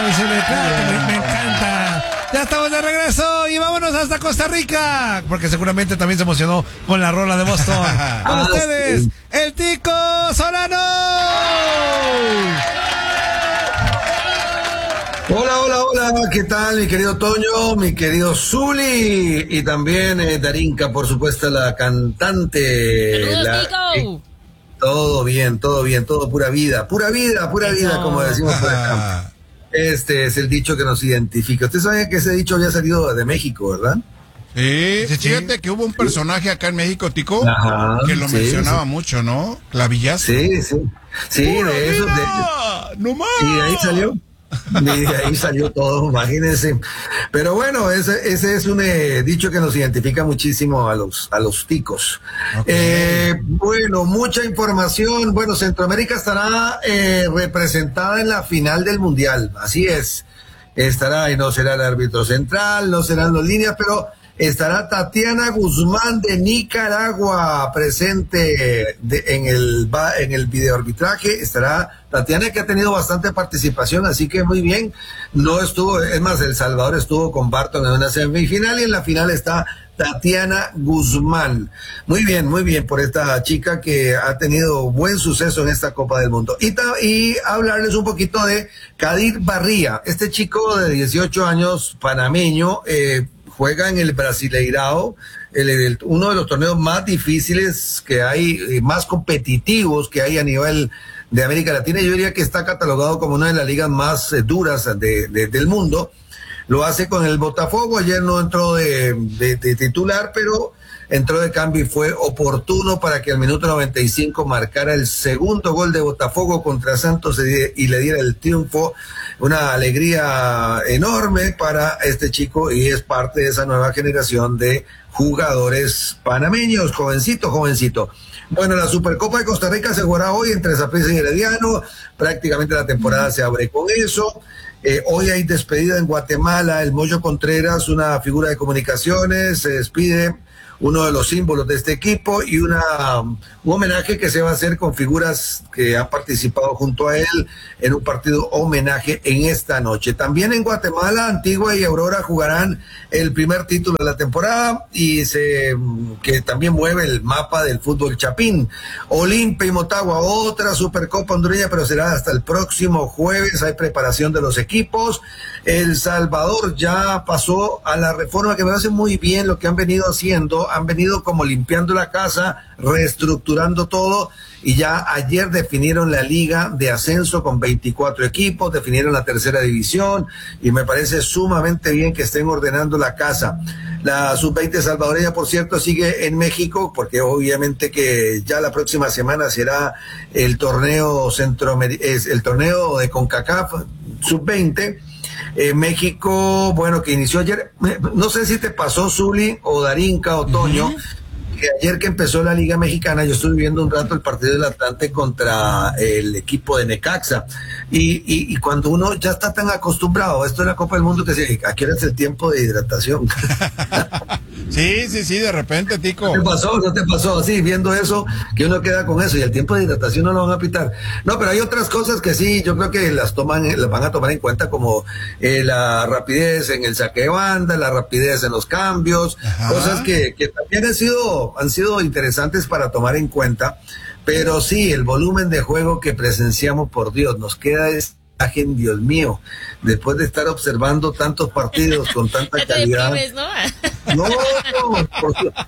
dice, claro, me encanta. Ya estamos de regreso y vámonos hasta Costa Rica, porque seguramente también se emocionó con la rola de Boston. Con ustedes, sí, el Tico Solano. Hola, hola, hola, ¿qué tal mi querido Toño, mi querido Zuli y también Darinka, por supuesto, la cantante. ¡Saludos, Tico! Todo bien, todo pura vida, como decimos por acá. Este es el dicho que nos identifica. Usted sabe que ese dicho había salido de México, ¿verdad? Sí, fíjate que hubo un personaje acá en México, Tico, que lo mencionaba mucho, ¿no? Clavillazo. Sí, de eso. ¡No más! Y de ahí salió. Y de ahí salió todo, imagínense. Pero bueno, ese es un dicho que nos identifica muchísimo a los ticos. Okay. Bueno, mucha información. Bueno, Centroamérica estará representada en la final del Mundial, así es. Estará, y no será el árbitro central, no serán los líneas, pero estará Tatiana Guzmán de Nicaragua presente en el videoarbitraje. Estará Tatiana, que ha tenido bastante participación, así que muy bien. No estuvo, es más, El Salvador estuvo con Barton en una semifinal y en la final está Tatiana Guzmán. Muy bien por esta chica que ha tenido buen suceso en esta Copa del Mundo. Y hablarles un poquito de Kadir Barría, este chico de 18 años, panameño, juega en el Brasileirao, uno de los torneos más difíciles que hay, más competitivos que hay a nivel de América Latina. Yo diría que está catalogado como una de las ligas más duras del mundo. Lo hace con el Botafogo. Ayer no entró de titular, pero entró de cambio y fue oportuno para que al minuto 95 marcara el segundo gol de Botafogo contra Santos y le diera el triunfo. Una alegría enorme para este chico y es parte de esa nueva generación de jugadores panameños, jovencito. Bueno, la Supercopa de Costa Rica se jugará hoy entre Saprissa y Herediano. Prácticamente la temporada se abre con eso. Hoy hay despedida en Guatemala. El Moyo Contreras, una figura de comunicaciones, se despide, uno de los símbolos de este equipo, y un homenaje que se va a hacer con figuras que han participado junto a él en un partido homenaje en esta noche. También en Guatemala, Antigua y Aurora jugarán el primer título de la temporada y que también mueve el mapa del fútbol chapín. Olimpia y Motagua, otra Supercopa hondureña, pero será hasta el próximo jueves. Hay preparación de los equipos. El Salvador ya pasó a la reforma, que me hace muy bien lo que han venido haciendo. Han venido como limpiando la casa, reestructurando todo, y ya ayer definieron la liga de ascenso con 24 equipos, definieron la tercera división, y me parece sumamente bien que estén ordenando la casa. La sub-20 salvadoreña, por cierto, sigue en México, porque obviamente que ya la próxima semana será el torneo el torneo de CONCACAF sub-20. México, bueno, que inició ayer. No sé si te pasó, Zuli, o Darinka, o Toño, que ayer que empezó la Liga Mexicana, yo estuve viendo un rato el partido del Atlante contra el equipo de Necaxa, y cuando uno ya está tan acostumbrado a esto de la Copa del Mundo, que aquí era el tiempo de hidratación. Sí, de repente, Tico. ¿No te pasó? Sí, viendo eso, que uno queda con eso, y el tiempo de hidratación no lo van a pitar. No, pero hay otras cosas que sí, yo creo que las van a tomar en cuenta, como la rapidez en el saque de banda, la rapidez en los cambios, cosas que también han sido interesantes para tomar en cuenta. Pero sí, el volumen de juego que presenciamos, por Dios, nos queda imagen, Dios mío, después de estar observando tantos partidos con tanta calidad. Deprimes, ¿no? No,